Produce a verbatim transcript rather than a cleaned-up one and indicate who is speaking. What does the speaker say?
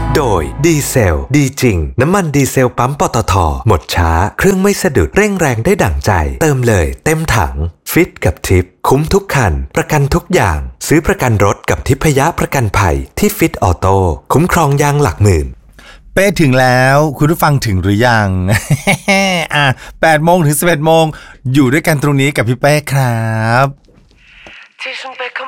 Speaker 1: โดยดีเซลดีจริงน้ำมันดีเซลปั๊มปตท.หมดช้าเครื่องไม่สะดุดเร่งแรงได้ดั่งใจเติมเลยเต็มถังฟิตกับทิปคุ้มทุกคันประกันทุกอย่างซื้อประกันรถกับทิพยประกันภัยที่ฟิตออโต้คุ้มครองยางหลักหมื่น
Speaker 2: เป้ถึงแล้วคุณผู้ฟังถึงหรือยัง อ่ะแปดโมงถึงสิบเอ็ดโมงอยู่ด้วยกันตรงนี้กับพี่เป้ครับที่ฉันไปข